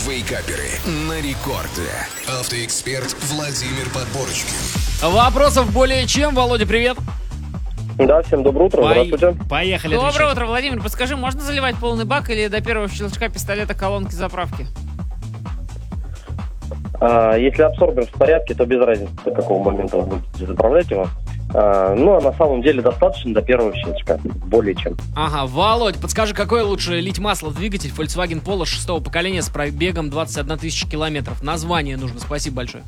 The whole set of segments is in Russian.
Вейкаперы на рекорде. Автоэксперт Владимир Подборочкин. Вопросов более чем. Володя, привет. Да, всем доброе утро, здравствуйте. Поехали. Доброе утро, Владимир. Подскажи, можно заливать полный бак или до первого щелчка пистолета колонки заправки? Если абсорбер в порядке, то без разницы, до какого момента вы будете заправлять его. Ну, а на самом деле достаточно до первого щелчка, более чем. Ага, Володь, подскажи, какое лучше лить масло в двигатель Volkswagen Polo 6-го поколения с пробегом 21 тысяча километров? Название нужно, спасибо большое.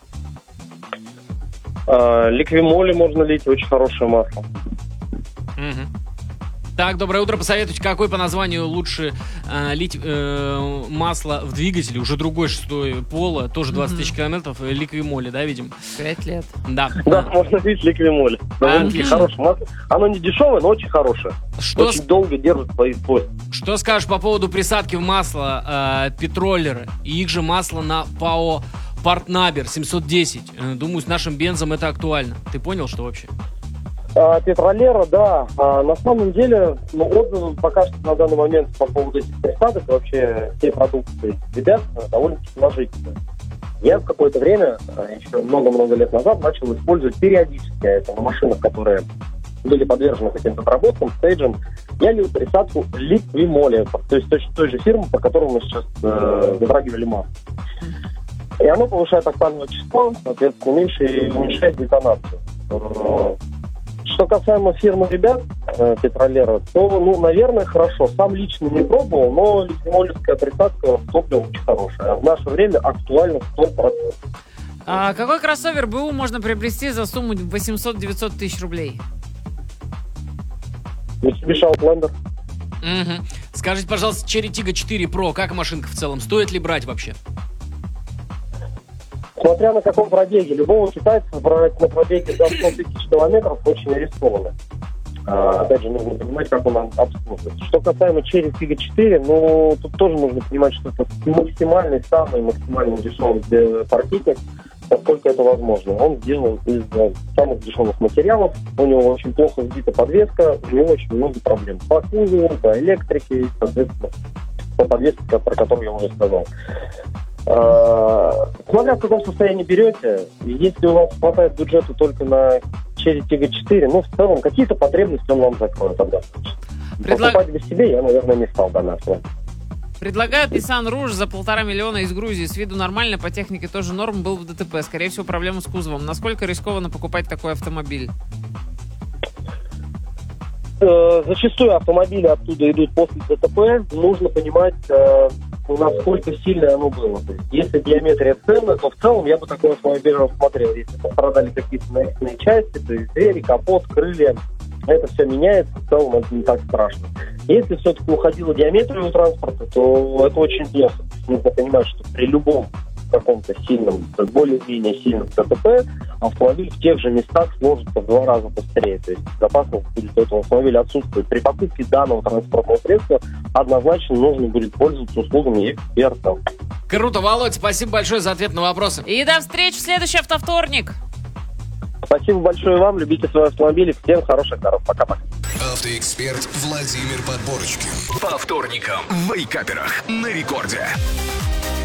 Ликвимоли можно лить, очень хорошее масло. Угу. Так, доброе утро. Посоветуйте, какой по названию лучше лить масло в двигателе? Уже другой 6-й Polo, тоже 20 тысяч километров, Ликвимоли, да, видим? 5 лет. Да. Да, можно лить Ликвимоли. Довольно-таки хорошее масло. Оно не дешевое, но очень хорошее. Очень долго держит свои свойства. Что скажешь по поводу присадки в масло петроллеры и их же масло на ПАО Партнабер 710? Думаю, с нашим бензом это актуально. Ты понял, что вообще? Петролера, да. На самом деле, отзывы пока что на данный момент по поводу этих присадок и вообще всей продукции ребят довольно-таки положительные. Я в какое-то время, еще много-много лет назад, начал использовать периодически это на машинах, которые были подвержены каким-то отработкам, стейджам. Я лил присадку Ликвимоли, то есть точно той же фирмы, по которой мы сейчас затрагивали масло. И оно повышает октановое число, соответственно, меньше и уменьшает детонацию. Что касаемо фирмы ребят, Петролера, то, наверное, хорошо. Сам лично не пробовал, но ликвимолевская присадка в топливо очень хорошая. В наше время актуально 100%. А какой кроссовер БУ можно приобрести за сумму 800-900 тысяч рублей? Mitsubishi Outlander. Угу. Скажите, пожалуйста, Cherry Tiggo 4 Pro, как машинка в целом? Стоит ли брать вообще? Смотря на каком пробеге. Любого китайца брать на пробеге до 100 тысяч километров очень рискованно. Опять же, нужно понимать, как он обслуживается. Что касаемо Cherry Tiggo 4, тут тоже нужно понимать, что это самый максимально дешевый паркетник, насколько это возможно. Он сделан из самых дешевых материалов, у него очень плохо сбита подвеска, у него очень много проблем по кузову, по электрике и, соответственно, по подвеске, про которую я уже сказал. Смотря в каком состоянии берете, если у вас хватает бюджета только на Cherry Tiggo 4, в целом какие-то потребности он вам закроет. Покупать для себя я, наверное, не стал бы нашего. Предлагают Nissan Rouge за 1,5 миллиона из Грузии. С виду нормально, по технике тоже норм, был в ДТП. Скорее всего, проблема с кузовом. Насколько рискованно покупать такой автомобиль? Зачастую автомобили оттуда идут после ДТП. Нужно понимать, насколько сильное оно было. То есть, если геометрия ценна, то в целом я бы такой автомобиль рассмотрел. Если пострадали какие-то нарезанные части, то есть двери, капот, крылья, это все меняется, в целом это не так страшно. Если все-таки уходила геометрия у транспорта, то это очень плохо. Нужно понимать, что при любом каком-то сильном, более-менее сильном ДТП автомобиль в тех же местах сложится в 2 раза быстрее. То есть безопасность будет у этого автомобиля отсутствует. При покупке данного транспортного средства однозначно нужно будет пользоваться услугами эксперта. Круто, Володь, спасибо большое за ответ на вопросы. И до встречи в следующий автовторник. Спасибо большое вам, любите свои автомобили, всем хороших дорог, пока-пока. Автоэксперт Владимир Подборочкин. По вторникам в Вейкаперах на рекорде.